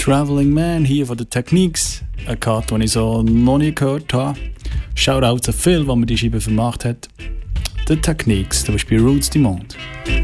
Traveling Man hier von den Techniques. Eine Karte, die ich so noch nie gehört habe. Shoutout an Phil, der mir die Scheibe vermacht hat. The Techniques, du bist bei Roots du Monde.